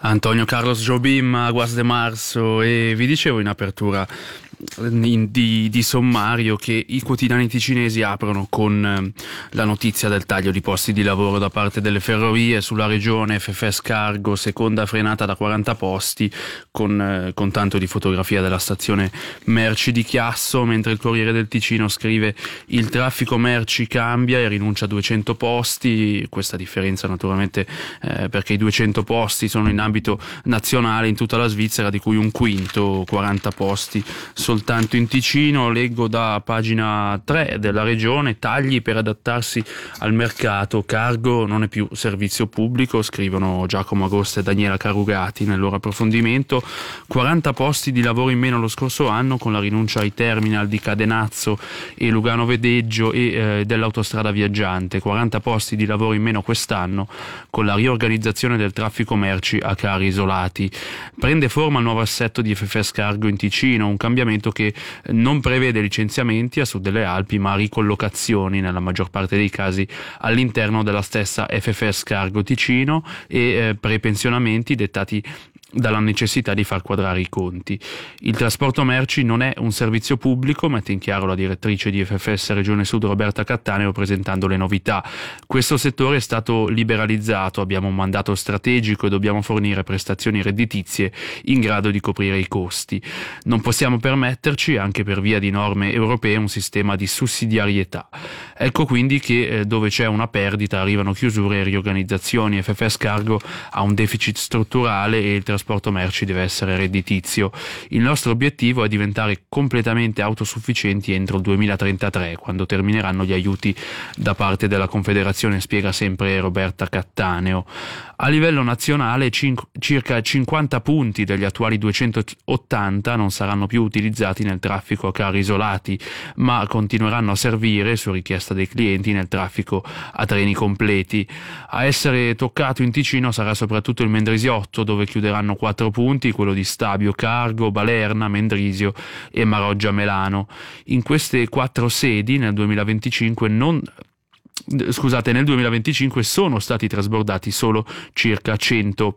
Antonio Carlos Jobim, Aguas de Marzo, e vi dicevo in apertura di sommario che i quotidiani ticinesi aprono con la notizia del taglio di posti di lavoro da parte delle ferrovie sulla regione. FFS Cargo, seconda frenata da 40 posti, con tanto di fotografia della stazione merci di Chiasso, mentre il Corriere del Ticino scrive: il traffico merci cambia e rinuncia a 200 posti. Questa differenza naturalmente perché i 200 posti sono in ambito nazionale in tutta la Svizzera, di cui un quinto, 40 posti soltanto in Ticino. Leggo da pagina 3 della regione: tagli per adattarsi al mercato, Cargo non è più servizio pubblico, scrivono Giacomo Agosta e Daniela Carugati nel loro approfondimento. 40 posti di lavoro in meno lo scorso anno con la rinuncia ai terminal di Cadenazzo e Lugano Vedeggio e dell'autostrada viaggiante. 40 posti di lavoro in meno quest'anno con la riorganizzazione del traffico merci a Cari Isolati. Prende forma il nuovo assetto di FFS Cargo in Ticino, un cambiamento che non prevede licenziamenti a sud delle Alpi, ma ricollocazioni nella maggior parte dei casi all'interno della stessa FFS Cargo Ticino e prepensionamenti dettati dalla necessità di far quadrare i conti. Il trasporto merci non è un servizio pubblico, mette in chiaro la direttrice di FFS Regione Sud Roberta Cattaneo presentando le novità. Questo settore è stato liberalizzato, abbiamo un mandato strategico e dobbiamo fornire prestazioni redditizie in grado di coprire i costi. Non possiamo permetterci, anche per via di norme europee, un sistema di sussidiarietà. Ecco quindi che dove c'è una perdita arrivano chiusure e riorganizzazioni. FFS Cargo ha un deficit strutturale e il trasporto merci deve essere redditizio. Il nostro obiettivo è diventare completamente autosufficienti entro il 2033, quando termineranno gli aiuti da parte della Confederazione, spiega sempre Roberta Cattaneo. A livello nazionale circa 50 punti degli attuali 280 non saranno più utilizzati nel traffico a Cari Isolati, ma continueranno a servire, su richiesta dei clienti, nel traffico a treni completi. A essere toccato in Ticino sarà soprattutto il Mendrisiotto, dove chiuderanno 4 punti, quello di Stabio Cargo, Balerna, Mendrisio e Maroggia Melano. In queste 4 sedi nel 2025 sono stati trasbordati solo circa 100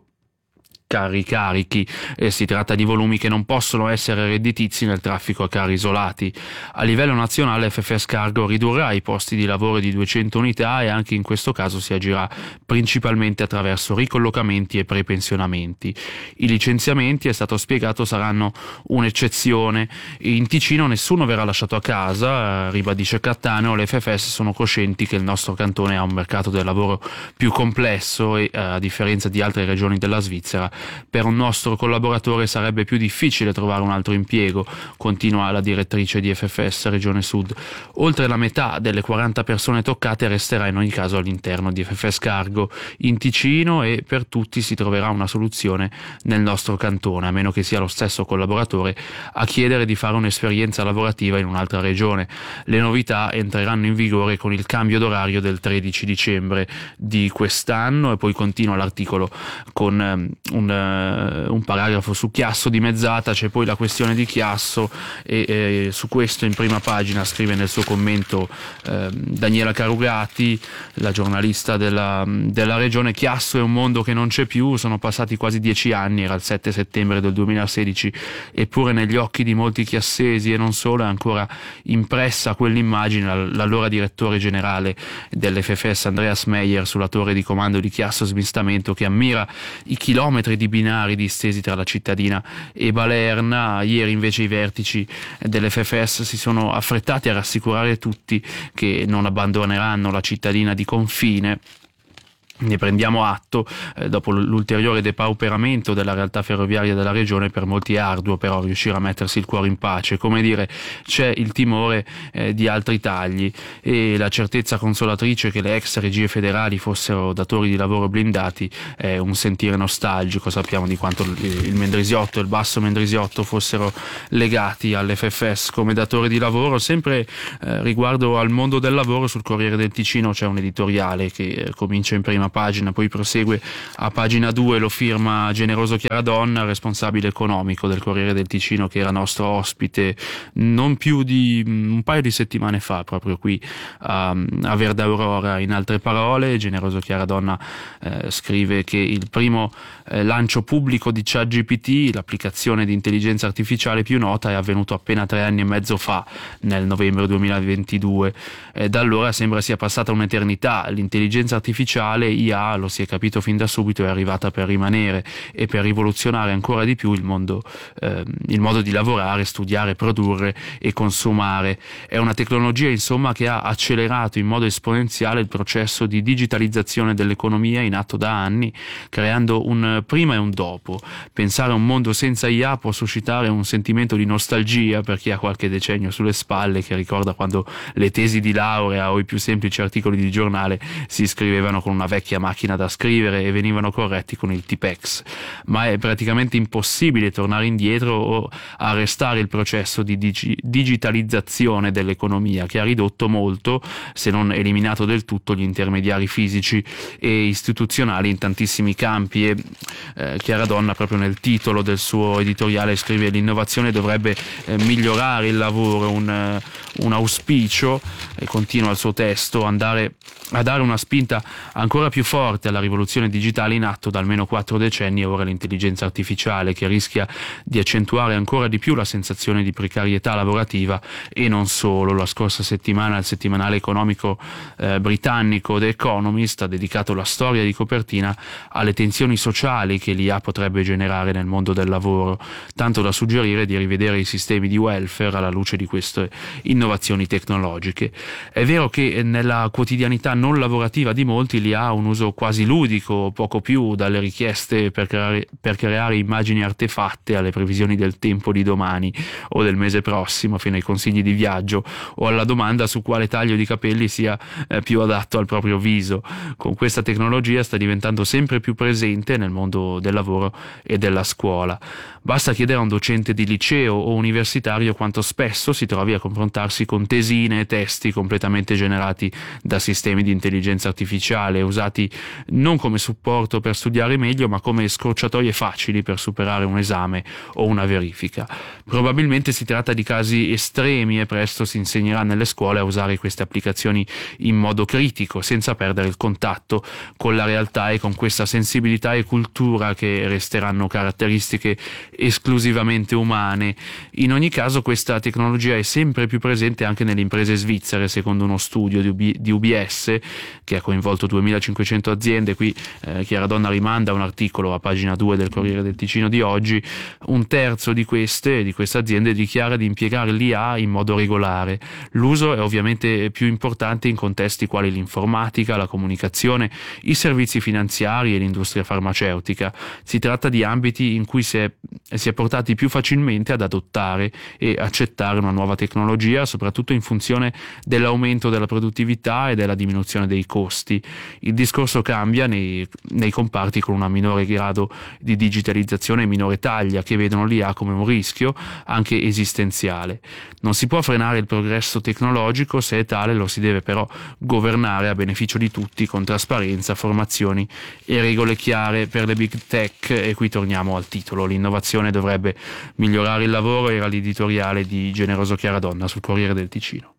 carichi. Si tratta di volumi che non possono essere redditizi nel traffico a Cari Isolati. A livello nazionale FFS Cargo ridurrà i posti di lavoro di 200 unità e anche in questo caso si agirà principalmente attraverso ricollocamenti e prepensionamenti. I licenziamenti, è stato spiegato, saranno un'eccezione. In Ticino nessuno verrà lasciato a casa, ribadisce Cattaneo. Le FFS sono coscienti che il nostro cantone ha un mercato del lavoro più complesso e, a differenza di altre regioni della Svizzera, per un nostro collaboratore sarebbe più difficile trovare un altro impiego, continua la direttrice di FFS Regione Sud. Oltre la metà delle 40 persone toccate resterà in ogni caso all'interno di FFS Cargo in Ticino e per tutti si troverà una soluzione nel nostro cantone, a meno che sia lo stesso collaboratore a chiedere di fare un'esperienza lavorativa in un'altra regione. Le novità entreranno in vigore con il cambio d'orario del 13 dicembre di quest'anno. E poi continua l'articolo con un paragrafo su Chiasso dimezzata. C'è poi la questione di Chiasso e su questo in prima pagina scrive nel suo commento Daniela Carugati, la giornalista della regione: Chiasso è un mondo che non c'è più, sono passati quasi 10 anni, era il 7 settembre del 2016, eppure negli occhi di molti chiassesi e non solo è ancora impressa quell'immagine. L'allora direttore generale dell'FFS Andreas Meyer sulla torre di comando di Chiasso Smistamento, che ammira i chilometri di binari distesi tra la cittadina e Balerna. Ieri invece i vertici dell'FFS si sono affrettati a rassicurare tutti che non abbandoneranno la cittadina di confine. Ne prendiamo atto, dopo l'ulteriore depauperamento della realtà ferroviaria della regione. Per molti è arduo però riuscire a mettersi il cuore in pace, come dire, c'è il timore di altri tagli e la certezza consolatrice che le ex regie federali fossero datori di lavoro blindati è un sentire nostalgico. Sappiamo di quanto il Mendrisiotto e il Basso Mendrisiotto fossero legati all'FFS come datori di lavoro. Sempre riguardo al mondo del lavoro, sul Corriere del Ticino c'è un editoriale che comincia in prima prima pagina, poi prosegue a pagina 2, lo firma Generoso Chiaradonna, responsabile economico del Corriere del Ticino, che era nostro ospite non più di un paio di settimane fa, proprio qui a Verde Aurora. In altre parole, Generoso Chiaradonna scrive che il primo lancio pubblico di ChatGPT, l'applicazione di intelligenza artificiale più nota, è avvenuto appena 3 anni e mezzo fa, nel novembre 2022. Da allora sembra sia passata un'eternità. L'intelligenza artificiale, IA, lo si è capito fin da subito, è arrivata per rimanere e per rivoluzionare ancora di più il modo di lavorare, studiare, produrre e consumare. È una tecnologia, insomma, che ha accelerato in modo esponenziale il processo di digitalizzazione dell'economia in atto da anni, creando un prima e un dopo. Pensare a un mondo senza IA può suscitare un sentimento di nostalgia per chi ha qualche decennio sulle spalle, che ricorda quando le tesi di laurea o i più semplici articoli di giornale si scrivevano con una vecchia macchina da scrivere e venivano corretti con il Tipex. Ma è praticamente impossibile tornare indietro o arrestare il processo di digitalizzazione dell'economia, che ha ridotto molto, se non eliminato del tutto, gli intermediari fisici e istituzionali in tantissimi campi. E Chiaradonna, proprio nel titolo del suo editoriale, scrive: l'innovazione dovrebbe migliorare il lavoro, un auspicio, e continua il suo testo, andare a dare una spinta ancora più forte alla rivoluzione digitale in atto da almeno 4 decenni, e ora l'intelligenza artificiale, che rischia di accentuare ancora di più la sensazione di precarietà lavorativa. E non solo. La scorsa settimana il settimanale economico britannico The Economist ha dedicato la storia di copertina alle tensioni sociali che l'IA potrebbe generare nel mondo del lavoro, tanto da suggerire di rivedere i sistemi di welfare alla luce di queste innovazioni tecnologiche. È vero che nella quotidianità non lavorativa di molti l'IA ha un uso quasi ludico, poco più, dalle richieste per creare immagini artefatte alle previsioni del tempo di domani o del mese prossimo, fino ai consigli di viaggio o alla domanda su quale taglio di capelli sia più adatto al proprio viso. Con questa tecnologia sta diventando sempre più presente nel mondo del lavoro e della scuola. Basta chiedere a un docente di liceo o universitario quanto spesso si trovi a confrontarsi con tesine e testi completamente generati da sistemi di intelligenza artificiale, usati non come supporto per studiare meglio, ma come scorciatoie facili per superare un esame o una verifica. Probabilmente si tratta di casi estremi e presto si insegnerà nelle scuole a usare queste applicazioni in modo critico, senza perdere il contatto con la realtà e con questa sensibilità e cultura che resteranno caratteristiche esclusivamente umane. In ogni caso, questa tecnologia è sempre più presente anche nelle imprese svizzere, secondo uno studio di UBS che ha coinvolto 2500 aziende. Qui Chiaradonna rimanda un articolo a pagina 2 del Corriere del Ticino di oggi. Un terzo di queste aziende dichiara di impiegare l'IA in modo regolare. L'uso è ovviamente più importante in contesti quali l'informatica, la comunicazione, i servizi finanziari e l'industria farmaceutica. Si tratta di ambiti in cui si è portati più facilmente ad adottare e accettare una nuova tecnologia, soprattutto in funzione dell'aumento della produttività e della diminuzione dei costi. Il discorso cambia nei comparti con un minore grado di digitalizzazione e minore taglia, che vedono l'IA come un rischio anche esistenziale. Non si può frenare il progresso tecnologico, se è tale lo si deve però governare a beneficio di tutti, con trasparenza, formazioni e regole chiare per le big tech. E qui torniamo al titolo: l'innovazione dovrebbe migliorare il lavoro. Era l'editoriale di Generoso Chiaradonna sul Corriere del Ticino.